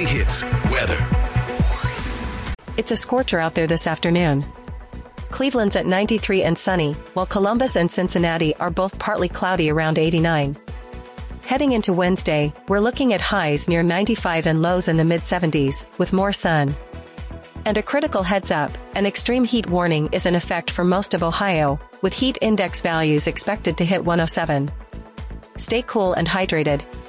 Miami Hits weather. It's a scorcher out there this afternoon. Cleveland's at 93 and sunny, while Columbus and Cincinnati are both partly cloudy around 89. Heading into Wednesday, we're looking at highs near 95 and lows in the mid-70s, with more sun. And a critical heads up, an extreme heat warning is in effect for most of Ohio, with heat index values expected to hit 107. Stay cool and hydrated.